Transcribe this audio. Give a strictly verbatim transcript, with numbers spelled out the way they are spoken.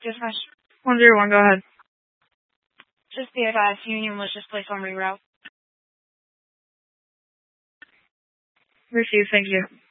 Dispatch. one zero one, go ahead. Just be advised, Union was just placed on reroute. Received, thank you.